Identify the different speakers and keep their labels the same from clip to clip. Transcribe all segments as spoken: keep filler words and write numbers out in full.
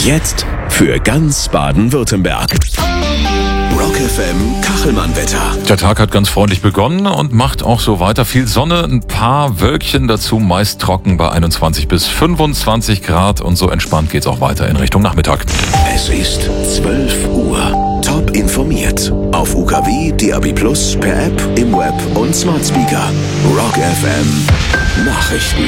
Speaker 1: Jetzt für ganz Baden-Württemberg. Rock F M Kachelmann-Wetter.
Speaker 2: Der Tag hat ganz freundlich begonnen und macht auch so weiter. Viel Sonne, ein paar Wölkchen dazu, meist trocken bei einundzwanzig bis fünfundzwanzig Grad. Und so entspannt geht's auch weiter in Richtung Nachmittag.
Speaker 1: Es ist zwölf Uhr. Top informiert. Auf U K W, D A B plus, per App, im Web und Smart Speaker. Rock F M Nachrichten.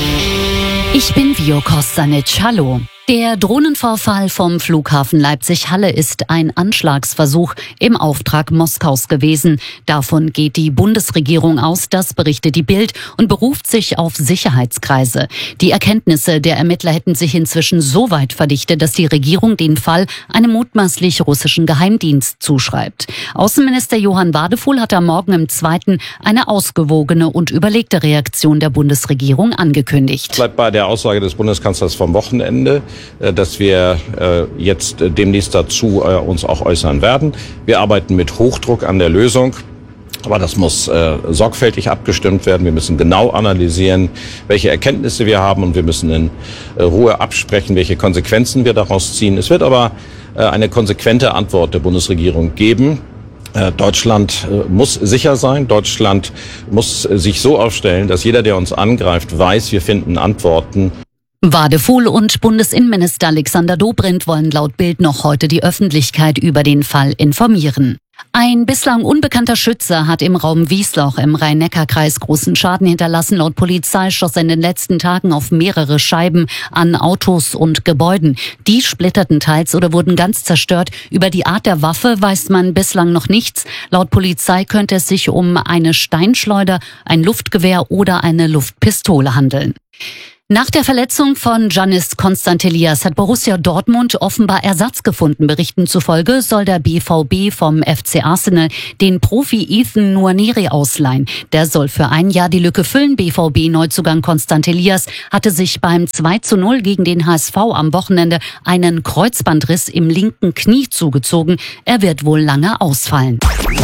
Speaker 3: Ich bin Vio Kostanic. Hallo. Der Drohnenvorfall vom Flughafen Leipzig-Halle ist ein Anschlagsversuch im Auftrag Moskaus gewesen. Davon geht die Bundesregierung aus, das berichtet die Bild und beruft sich auf Sicherheitskreise. Die Erkenntnisse der Ermittler hätten sich inzwischen so weit verdichtet, dass die Regierung den Fall einem mutmaßlich russischen Geheimdienst zuschreibt. Außenminister Johann Wadefuhl hat am Morgen im Zweiten eine ausgewogene und überlegte Reaktion der Bundesregierung angekündigt.
Speaker 4: Bleibt bei der Aussage des Bundeskanzlers vom Wochenende, dass wir äh, jetzt demnächst dazu äh, uns auch äußern werden. Wir arbeiten mit Hochdruck an der Lösung. Aber das muss äh, sorgfältig abgestimmt werden. Wir müssen genau analysieren, welche Erkenntnisse wir haben, und wir müssen in äh, Ruhe absprechen, welche Konsequenzen wir daraus ziehen. Es wird aber äh, eine konsequente Antwort der Bundesregierung geben. Äh, Deutschland äh, muss sicher sein. Deutschland muss äh, sich so aufstellen, dass jeder, der uns angreift, weiß, wir finden Antworten.
Speaker 3: Wadefuhl und Bundesinnenminister Alexander Dobrindt wollen laut Bild noch heute die Öffentlichkeit über den Fall informieren. Ein bislang unbekannter Schütze hat im Raum Wiesloch im Rhein-Neckar-Kreis großen Schaden hinterlassen. Laut Polizei schoss er in den letzten Tagen auf mehrere Scheiben an Autos und Gebäuden. Die splitterten teils oder wurden ganz zerstört. Über die Art der Waffe weiß man bislang noch nichts. Laut Polizei könnte es sich um eine Steinschleuder, ein Luftgewehr oder eine Luftpistole handeln. Nach der Verletzung von Giannis Konstantelias hat Borussia Dortmund offenbar Ersatz gefunden. Berichten zufolge soll der B V B vom F C Arsenal den Profi Ethan Nwaneri ausleihen. Der soll für ein Jahr die Lücke füllen. B V B-Neuzugang Konstantelias hatte sich beim zwei zu null gegen den H S V am Wochenende einen Kreuzbandriss im linken Knie zugezogen. Er wird wohl lange ausfallen.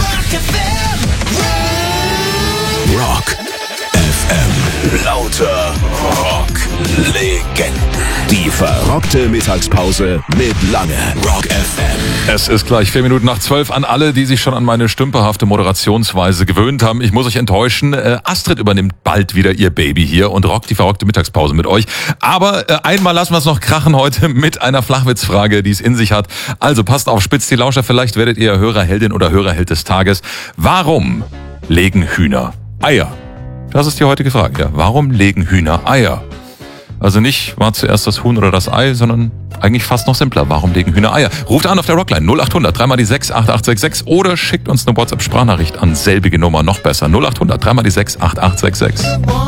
Speaker 1: Rock F M. Lauter Rock-Legenden. Die verrockte Mittagspause mit Lange. Rock F M.
Speaker 2: Es ist gleich vier Minuten nach zwölf. An alle, die sich schon an meine stümperhafte Moderationsweise gewöhnt haben. Ich muss euch enttäuschen. Äh, Astrid übernimmt bald wieder ihr Baby hier und rockt die verrockte Mittagspause mit euch. Aber äh, einmal lassen wir es noch krachen heute mit einer Flachwitzfrage, die es in sich hat. Also passt auf, spitzt die Lauscher. Vielleicht werdet ihr Hörerheldin oder Hörerheld des Tages. Warum legen Hühner Eier? Das ist die heutige Frage. Ja, warum legen Hühner Eier? Also nicht, war zuerst das Huhn oder das Ei, sondern eigentlich fast noch simpler. Warum legen Hühner Eier? Ruft an auf der Rockline null acht hundert, drei mal die sechs, acht acht sechs sechs oder schickt uns eine WhatsApp-Sprachnachricht an selbige Nummer, noch besser null acht hundert, drei mal die sechs, acht acht sechs sechs.